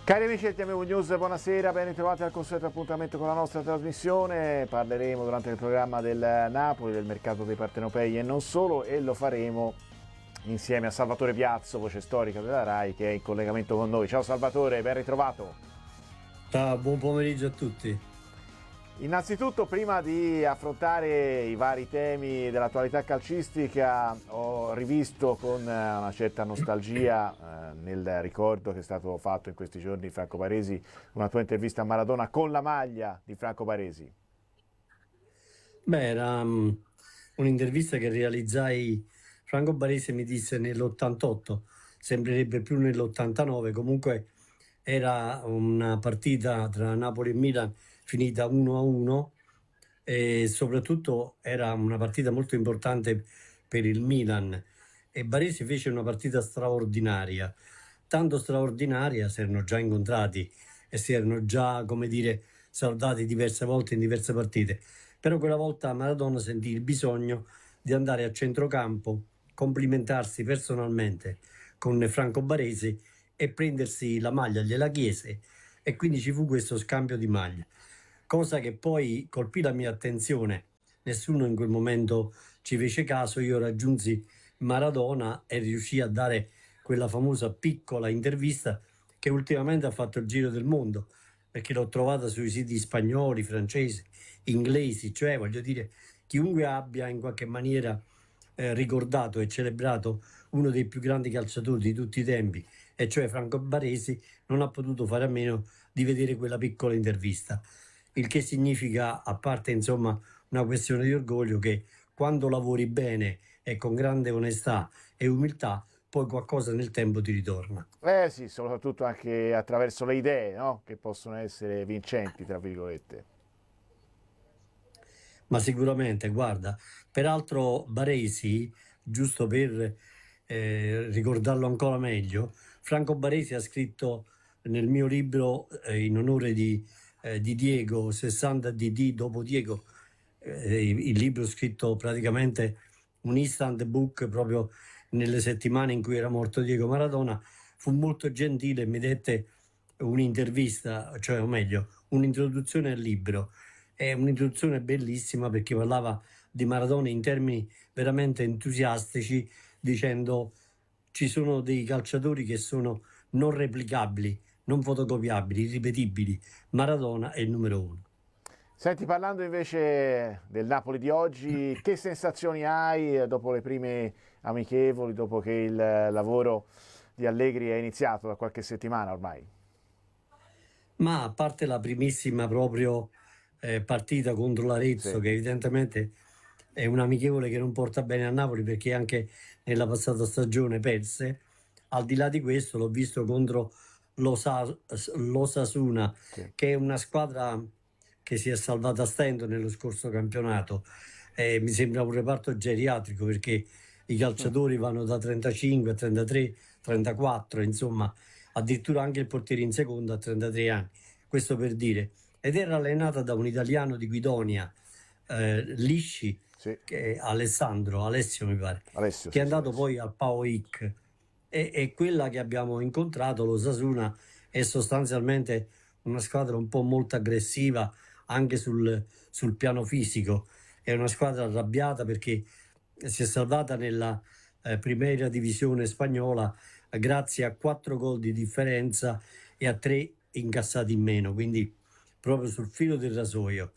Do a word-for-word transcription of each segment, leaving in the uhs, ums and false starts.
Cari amici del T M V News, buonasera, ben ritrovati al consueto appuntamento con la nostra trasmissione. Parleremo durante il programma del Napoli, del mercato dei partenopei e non solo, e lo faremo insieme a Salvatore Piazzo, voce storica della RAI, che è in collegamento con noi. Ciao Salvatore, ben ritrovato. Ciao, buon pomeriggio a tutti. Innanzitutto, prima di affrontare i vari temi dell'attualità calcistica, ho rivisto con una certa nostalgia eh, nel ricordo che è stato fatto in questi giorni di Franco Baresi, una tua intervista a Maradona con la maglia di Franco Baresi. Beh, era um, un'intervista che realizzai. Franco Baresi mi disse nell'ottantotto, sembrerebbe più nell'ottantanove, comunque era una partita tra Napoli e Milan finita uno a uno e soprattutto era una partita molto importante per il Milan e Baresi fece una partita straordinaria, tanto straordinaria, si erano già incontrati e si erano già, come dire, salutati diverse volte in diverse partite, però quella volta Maradona sentì il bisogno di andare a centrocampo, complimentarsi personalmente con Franco Baresi e prendersi la maglia, gliela chiese e quindi ci fu questo scambio di maglia, cosa che poi colpì la mia attenzione. Nessuno in quel momento ci fece caso, io raggiunsi Maradona e riuscì a dare quella famosa piccola intervista che ultimamente ha fatto il giro del mondo, perché l'ho trovata sui siti spagnoli, francesi, inglesi, cioè voglio dire, chiunque abbia in qualche maniera eh, ricordato e celebrato uno dei più grandi calciatori di tutti i tempi, e cioè Franco Baresi, non ha potuto fare a meno di vedere quella piccola intervista. Il che significa, a parte insomma una questione di orgoglio, che quando lavori bene e con grande onestà e umiltà, poi qualcosa nel tempo ti ritorna. Eh sì, soprattutto anche attraverso le idee, no? Che possono essere vincenti, tra virgolette. Ma sicuramente, guarda, peraltro Baresi, giusto per eh, ricordarlo ancora meglio, Franco Baresi ha scritto nel mio libro eh, in onore di, eh, di Diego, sessanta D D dopo Diego, eh, il libro scritto praticamente un instant book proprio nelle settimane in cui era morto Diego Maradona, fu molto gentile e mi dette un'intervista, cioè o meglio, un'introduzione al libro. È un'introduzione bellissima perché parlava di Maradona in termini veramente entusiastici, dicendo ci sono dei calciatori che sono non replicabili, non fotocopiabili, irripetibili. Maradona è il numero uno. Senti, parlando invece del Napoli di oggi, che sensazioni hai dopo le prime amichevoli, dopo che il lavoro di Allegri è iniziato da qualche settimana ormai? Ma a parte la primissima proprio eh, partita contro l'Arezzo, Sì. che evidentemente è un amichevole che non porta bene a Napoli perché anche nella passata stagione perse, al di là di questo l'ho visto contro l'Osa- l'Osasuna, Sì. che è una squadra che si è salvata a stento nello scorso campionato. Eh, mi sembra un reparto geriatrico perché i calciatori vanno da trentacinque a trentatré, trentaquattro, insomma, addirittura anche il portiere in seconda a trentatré anni. Questo per dire. Ed era allenata da un italiano di Guidonia, eh, Lisci, Sì. che è Alessandro, Alessio mi pare, Alessio, che è sì, sì, andato Alessio. poi al PAOK. E, e quella che abbiamo incontrato, l'Osasuna, è sostanzialmente una squadra un po' molto aggressiva anche sul, sul piano fisico. È una squadra arrabbiata perché si è salvata nella eh, Primera Divisione spagnola eh, grazie a quattro gol di differenza e a tre incassati in meno, quindi proprio sul filo del rasoio.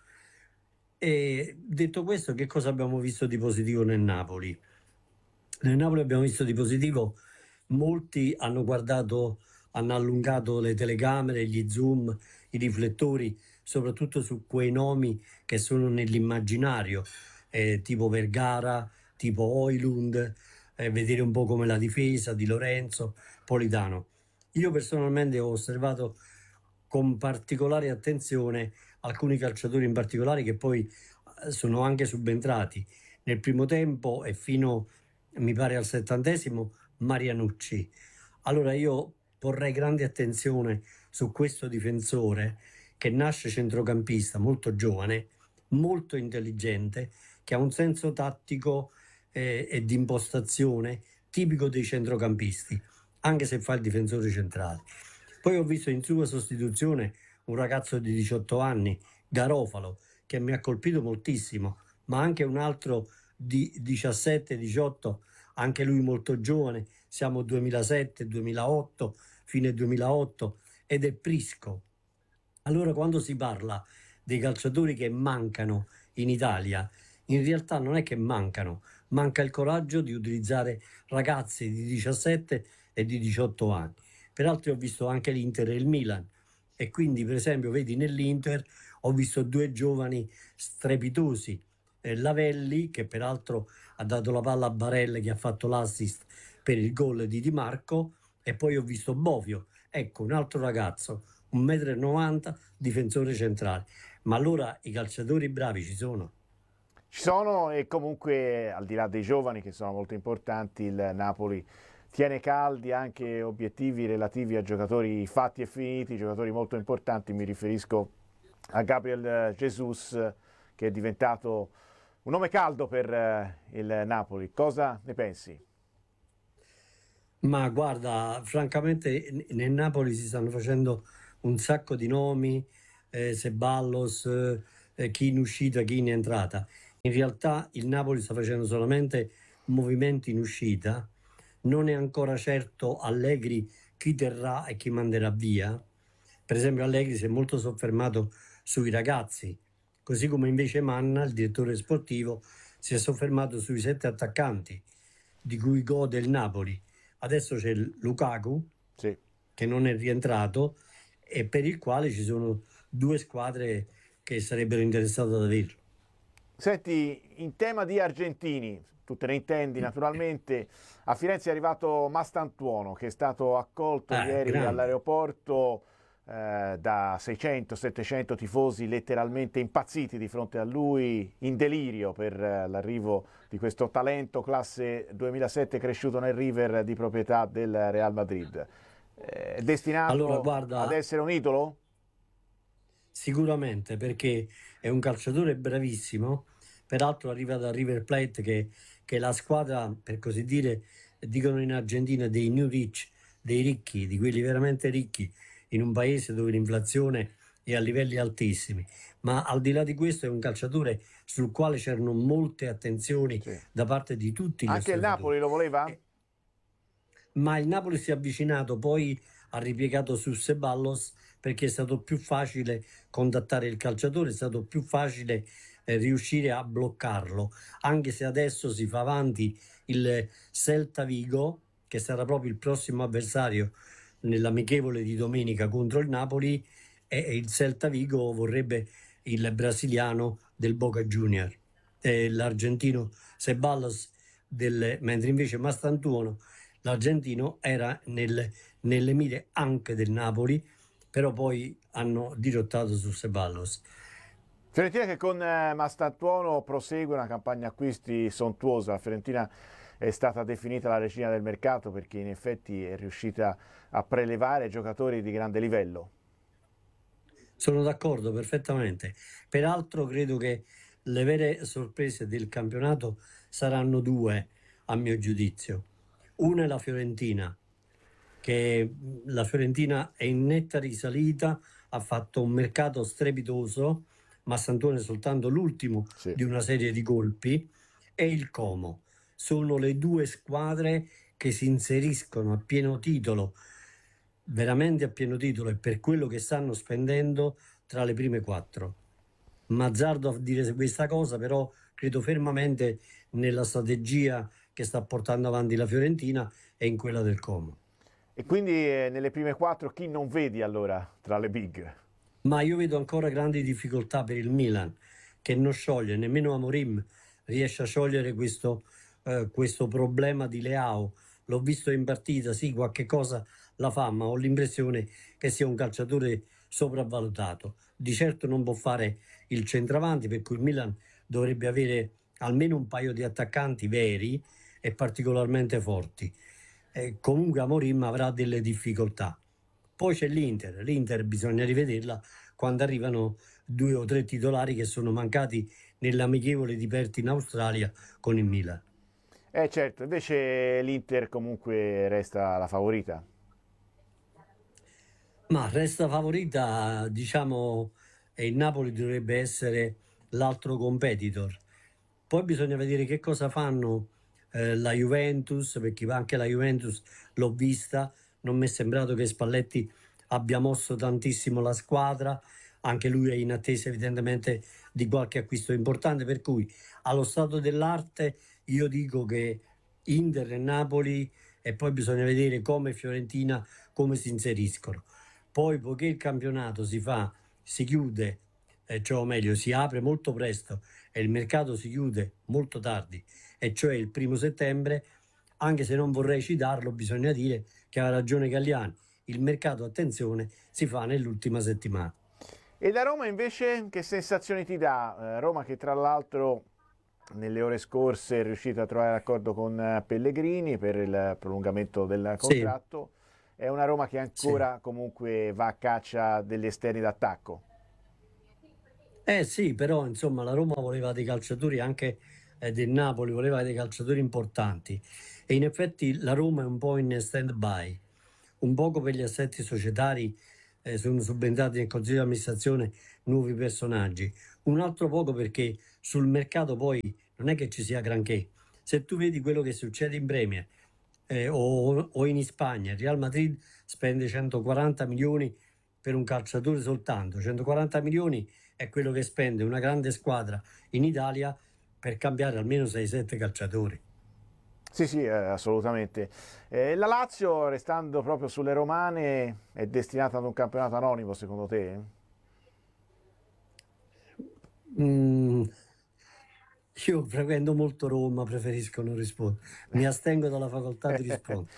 E detto questo, che cosa abbiamo visto di positivo nel Napoli? Nel Napoli abbiamo visto di positivo, molti hanno guardato, hanno allungato le telecamere, gli zoom, i riflettori, soprattutto su quei nomi che sono nell'immaginario, eh, tipo Vergara, tipo Oilund, eh, vedere un po' come la difesa di Lorenzo, Politano. Io personalmente ho osservato con particolare attenzione alcuni calciatori in particolare che poi eh, sono anche subentrati nel primo tempo e fino, mi pare, al settantesimo, Marianucci. Allora io porrei grande attenzione su questo difensore che nasce centrocampista, molto giovane, molto intelligente, che ha un senso tattico eh, e di impostazione tipico dei centrocampisti, anche se fa il difensore centrale. Poi ho visto in sua sostituzione un ragazzo di diciotto anni, Garofalo, che mi ha colpito moltissimo, ma anche un altro di diciassette diciotto, anche lui molto giovane, siamo duemilasette duemilaotto, fine duemilaotto, ed è Prisco. Allora, quando si parla dei calciatori che mancano in Italia, in realtà non è che mancano, manca il coraggio di utilizzare ragazzi di diciassette e di diciotto anni. Peraltro ho visto anche l'Inter e il Milan e quindi, per esempio, vedi nell'Inter ho visto due giovani strepitosi, eh, Lavelli, che peraltro ha dato la palla a Barella che ha fatto l'assist per il gol di Di Marco, e poi ho visto Bovio, ecco un altro ragazzo, un metro e novanta, difensore centrale. Ma allora i calciatori bravi ci sono. Ci sono, e comunque al di là dei giovani che sono molto importanti, il Napoli tiene caldi anche obiettivi relativi a giocatori fatti e finiti, giocatori molto importanti. Mi riferisco a Gabriel Jesus, che è diventato un nome caldo per eh, il Napoli. Cosa ne pensi? Ma guarda, francamente n- nel Napoli si stanno facendo un sacco di nomi, eh, Ceballos, eh, eh, chi in uscita, chi in entrata. In realtà il Napoli sta facendo solamente movimenti in uscita, non è ancora certo Allegri chi terrà e chi manderà via. Per esempio Allegri si è molto soffermato sui ragazzi, così come invece Manna, il direttore sportivo, si è soffermato sui sette attaccanti di cui gode il Napoli. Adesso c'è Lukaku Sì. che non è rientrato e per il quale ci sono due squadre che sarebbero interessate ad averlo. Senti, in tema di argentini, tu te ne intendi naturalmente, a Firenze è arrivato Mastantuono, che è stato accolto Eh, ieri grande. all'aeroporto eh, da seicento settecento tifosi letteralmente impazziti di fronte a lui, in delirio per eh, l'arrivo di questo talento classe duemilasette cresciuto nel River di proprietà del Real Madrid. Eh, È Allora, destinato ad guarda, essere un idolo? sicuramente perché è un calciatore bravissimo, peraltro arriva da River Plate che, che è la squadra, per così dire, dicono in Argentina dei new rich, dei ricchi, di quelli veramente ricchi, in un paese dove l'inflazione è a livelli altissimi. Ma al di là di questo è un calciatore sul quale c'erano molte attenzioni Sì. da parte di tutti gli Anche il osservatori. Napoli lo voleva? E- ma il Napoli si è avvicinato, poi ha ripiegato su Ceballos perché è stato più facile contattare il calciatore, è stato più facile eh, riuscire a bloccarlo, anche se adesso si fa avanti il Celta Vigo, che sarà proprio il prossimo avversario nell'amichevole di domenica contro il Napoli, e il Celta Vigo vorrebbe il brasiliano del Boca Junior, e l'argentino Ceballos, del, mentre invece Mastantuono, l'argentino, era nel, nelle mire anche del Napoli, però poi hanno dirottato su Ceballos. Fiorentina che con eh, Mastantuono prosegue una campagna acquisti sontuosa. La Fiorentina è stata definita la regina del mercato perché in effetti è riuscita a prelevare giocatori di grande livello. Sono d'accordo perfettamente. Peraltro credo che le vere sorprese del campionato saranno due, a mio giudizio. Una è la Fiorentina, che la Fiorentina è in netta risalita, ha fatto un mercato strepitoso, ma Sant'Antonio è soltanto l'ultimo Sì. di una serie di colpi, e il Como. Sono le due squadre che si inseriscono a pieno titolo, veramente a pieno titolo, e per quello che stanno spendendo tra le prime quattro. Mazzardo a dire questa cosa, però credo fermamente nella strategia che sta portando avanti la Fiorentina e in quella del Como. E quindi eh, nelle prime quattro chi non vedi allora tra le big? Ma io vedo ancora grandi difficoltà per il Milan, che non scioglie, nemmeno Amorim riesce a sciogliere questo, eh, questo problema di Leao. L'ho visto in partita, sì, qualche cosa la fa, ma ho l'impressione che sia un calciatore sopravvalutato. Di certo non può fare il centravanti, per cui il Milan dovrebbe avere almeno un paio di attaccanti veri e particolarmente forti. Eh, comunque Amorim avrà delle difficoltà. Poi c'è l'Inter, l'Inter bisogna rivederla quando arrivano due o tre titolari che sono mancati nell'amichevole di Perth in Australia con il Milan. Eh certo, invece l'Inter comunque resta la favorita. Ma resta favorita, diciamo, e il Napoli dovrebbe essere l'altro competitor. Poi bisogna vedere che cosa fanno eh, la Juventus, perché anche la Juventus l'ho vista, non mi è sembrato che Spalletti abbia mosso tantissimo la squadra, anche lui è in attesa evidentemente di qualche acquisto importante, per cui allo stato dell'arte io dico che Inter e Napoli, e poi bisogna vedere come Fiorentina come si inseriscono. Poi, poiché il campionato si fa, si chiude, eh, cioè o meglio, si apre molto presto e il mercato si chiude molto tardi, e cioè il primo settembre, anche se non vorrei citarlo, bisogna dire che ha ragione Galliani. Il mercato, attenzione, si fa nell'ultima settimana. E da Roma invece che sensazioni ti dà? Eh, Roma che tra l'altro nelle ore scorse è riuscita a trovare l'accordo con Pellegrini per il prolungamento del Sì, contratto. È una Roma che sì. ancora comunque va a caccia degli esterni d'attacco. Eh sì, però insomma la Roma voleva dei calciatori anche eh, del Napoli, voleva dei calciatori importanti, e in effetti la Roma è un po' in stand-by, un poco per gli assetti societari, eh, sono subentrati nel consiglio di amministrazione nuovi personaggi, un altro poco perché sul mercato poi non è che ci sia granché. Se tu vedi quello che succede in Premier eh, o, o in Spagna, il Real Madrid spende centoquaranta milioni per un calciatore soltanto, centoquaranta milioni è quello che spende una grande squadra in Italia per cambiare almeno sei sette calciatori. Sì, sì, eh, assolutamente. Eh, la Lazio, restando proprio sulle romane, è destinata ad un campionato anonimo, secondo te? Mm, io frequento molto Roma, preferisco non rispondere. Mi astengo dalla facoltà di rispondere,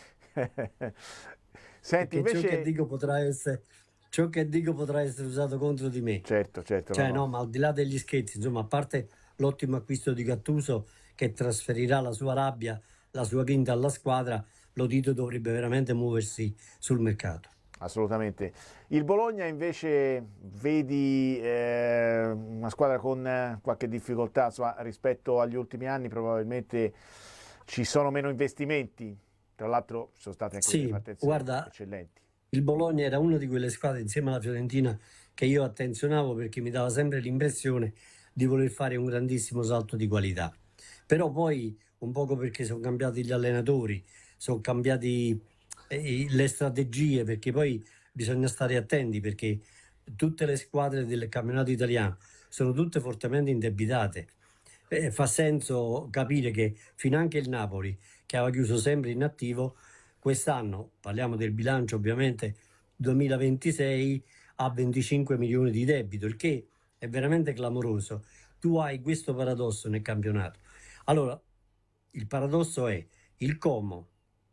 Senti, perché ciò che invece, dico potrà essere, ciò che dico potrà essere usato contro di me. certo, certo, no, Cioè, no. no, ma al di là degli scherzi, insomma, a parte l'ottimo acquisto di Gattuso che trasferirà la sua rabbia, la sua grinta alla squadra, l'Odito dovrebbe veramente muoversi sul mercato. Assolutamente. Il Bologna invece vedi eh, una squadra con eh, qualche difficoltà, insomma, rispetto agli ultimi anni probabilmente ci sono meno investimenti, tra l'altro ci sono state anche delle Sì, partenze guarda, eccellenti. il Bologna era una di quelle squadre insieme alla Fiorentina che io attenzionavo perché mi dava sempre l'impressione di voler fare un grandissimo salto di qualità. Però poi, un poco perché sono cambiati gli allenatori, sono cambiati eh, le strategie, perché poi bisogna stare attenti perché tutte le squadre del campionato italiano sono tutte fortemente indebitate. Eh, fa senso capire che finanche il Napoli, che aveva chiuso sempre in attivo, quest'anno, parliamo del bilancio ovviamente duemilaventisei, ha venticinque milioni di debito, il che è veramente clamoroso. Tu hai questo paradosso nel campionato. Allora, il paradosso è il Como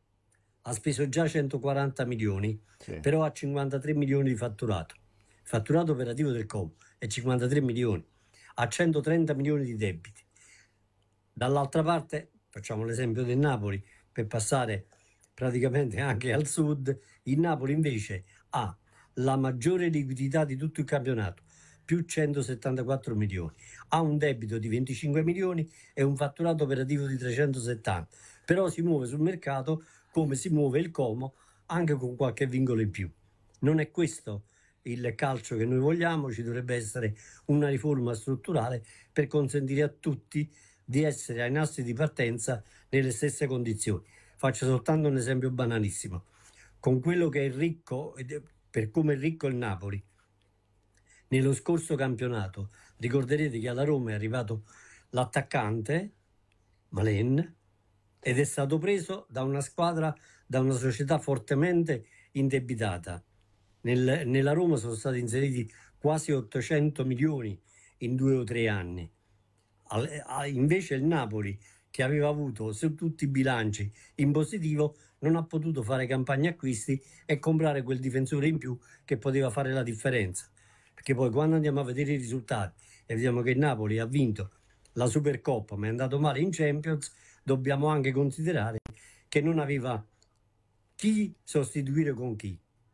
ha speso già centoquaranta milioni, Sì. però ha cinquantatré milioni di fatturato. Il fatturato operativo del Como è cinquantatré milioni, ha centotrenta milioni di debiti. Dall'altra parte, facciamo l'esempio del Napoli, per passare praticamente anche al sud, il Napoli invece ha la maggiore liquidità di tutto il campionato, più centosettantaquattro milioni, ha un debito di venticinque milioni e un fatturato operativo di trecentosettanta, però si muove sul mercato come si muove il Como, anche con qualche vincolo in più. Non è questo il calcio che noi vogliamo, ci dovrebbe essere una riforma strutturale per consentire a tutti di essere ai nastri di partenza nelle stesse condizioni. Faccio soltanto un esempio banalissimo. Con quello che è ricco, per come è ricco il Napoli, nello scorso campionato, ricorderete che alla Roma è arrivato l'attaccante, Malen, ed è stato preso da una squadra, da una società fortemente indebitata. Nel, nella Roma sono stati inseriti quasi ottocento milioni in due o tre anni. Al, a, invece il Napoli, che aveva avuto su tutti i bilanci in positivo, non ha potuto fare campagna acquisti e comprare quel difensore in più che poteva fare la differenza. Perché poi quando andiamo a vedere i risultati e vediamo che il Napoli ha vinto la Supercoppa ma è andato male in Champions, dobbiamo anche considerare che non aveva chi sostituire con chi.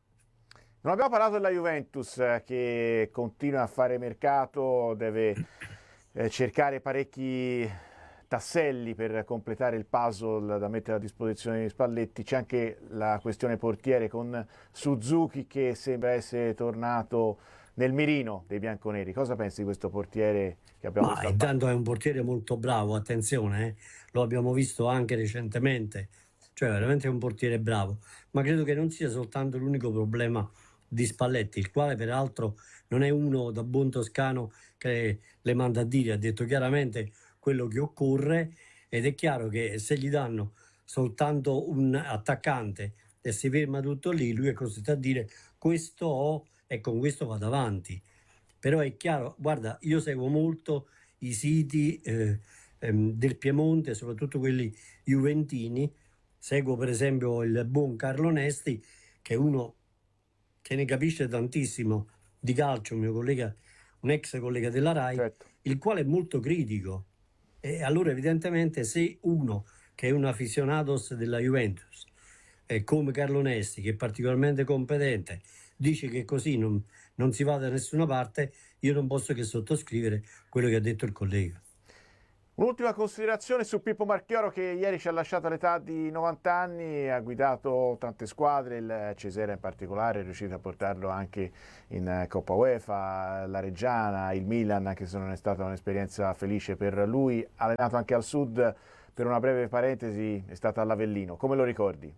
Non abbiamo parlato della Juventus eh, che continua a fare mercato, deve eh, cercare parecchi tasselli per completare il puzzle da mettere a disposizione di Spalletti. C'è anche la questione portiere con Suzuki che sembra essere tornato nel mirino dei bianconeri. Cosa pensi di questo portiere che abbiamo Ma visto al intanto è un portiere molto bravo, attenzione, eh, lo abbiamo visto anche recentemente, cioè veramente è un portiere bravo, ma credo che non sia soltanto l'unico problema di Spalletti, il quale peraltro non è uno da buon toscano che le manda a dire, ha detto chiaramente quello che occorre, ed è chiaro che se gli danno soltanto un attaccante e si ferma tutto lì, lui è costretto a dire questo ho e con questo vado avanti. Però è chiaro, guarda, io seguo molto i siti eh, ehm, del Piemonte, soprattutto quelli juventini, seguo per esempio il buon Carlo Nesti, che è uno che ne capisce tantissimo di calcio, un mio collega, un ex collega della RAI, certo. il quale è molto critico. E allora evidentemente se uno che è un aficionados della Juventus, eh, come Carlo Nesti, che è particolarmente competente, dice che così non, non si va da nessuna parte, io non posso che sottoscrivere quello che ha detto il collega. Un'ultima considerazione su Pippo Marchioro, che ieri ci ha lasciato all'età di novanta anni, ha guidato tante squadre, il Cesena in particolare, è riuscito a portarlo anche in Coppa UEFA, la Reggiana, il Milan, che se non è stata un'esperienza felice per lui, allenato anche al Sud, per una breve parentesi è stato all'Avellino. Come lo ricordi?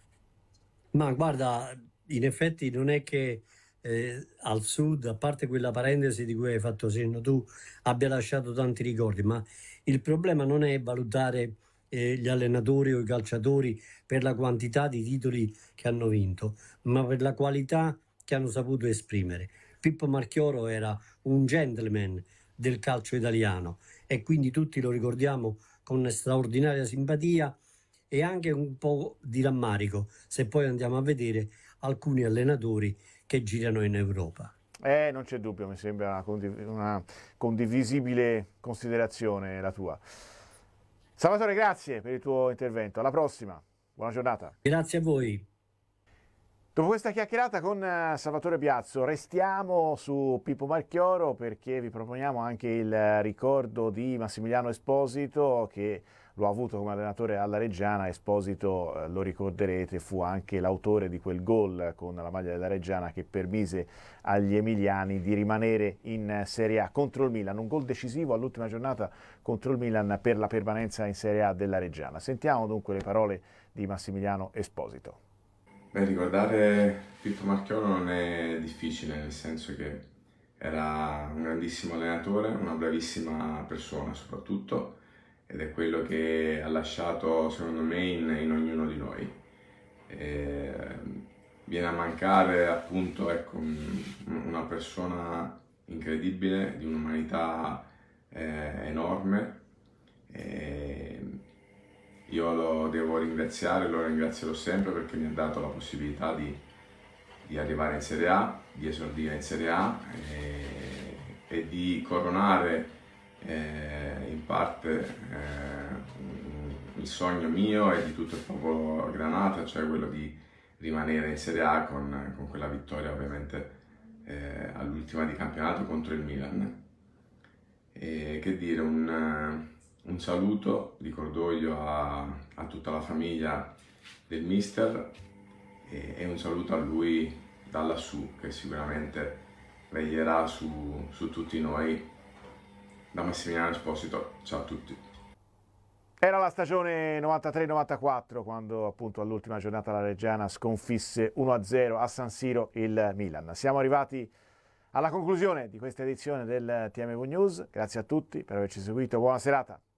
Ma guarda, in effetti non è che eh, al Sud, a parte quella parentesi di cui hai fatto cenno tu, abbia lasciato tanti ricordi, ma il problema non è valutare eh, gli allenatori o i calciatori per la quantità di titoli che hanno vinto, ma per la qualità che hanno saputo esprimere. Pippo Marchioro era un gentleman del calcio italiano e quindi tutti lo ricordiamo con straordinaria simpatia e anche un po' di rammarico se poi andiamo a vedere alcuni allenatori che girano in Europa. Eh, non c'è dubbio, mi sembra una, condiv una condivisibile considerazione la tua. Salvatore, grazie per il tuo intervento. Alla prossima. Buona giornata. Grazie a voi. Dopo questa chiacchierata con Salvatore Piazzo restiamo su Pippo Marchioro, perché vi proponiamo anche il ricordo di Massimiliano Esposito, che lo ha avuto come allenatore alla Reggiana. Esposito, lo ricorderete, fu anche l'autore di quel gol con la maglia della Reggiana che permise agli emiliani di rimanere in Serie A contro il Milan, un gol decisivo all'ultima giornata contro il Milan per la permanenza in Serie A della Reggiana. Sentiamo dunque le parole di Massimiliano Esposito. Beh, ricordare Pippo Marchioro non è difficile, nel senso che era un grandissimo allenatore, una bravissima persona soprattutto, ed è quello che ha lasciato secondo me in, in ognuno di noi. E viene a mancare appunto, ecco, una persona incredibile, di un'umanità eh, enorme. E io lo devo ringraziare, lo ringrazierò sempre, perché mi ha dato la possibilità di, di arrivare in Serie A, di esordire in Serie A e, e di coronare eh, in parte eh, il sogno mio e di tutto il popolo granata, cioè quello di rimanere in Serie A con, con quella vittoria ovviamente eh, all'ultima di campionato contro il Milan. E che dire, un... Un saluto di cordoglio a, a tutta la famiglia del mister e, e un saluto a lui da lassù, che sicuramente veglierà su, su tutti noi. Da Massimiliano Esposito, ciao a tutti. Era la stagione novantatré novantaquattro, quando appunto all'ultima giornata la Reggiana sconfisse uno a zero a San Siro il Milan. Siamo arrivati alla conclusione di questa edizione del T M V News. Grazie a tutti per averci seguito, buona serata.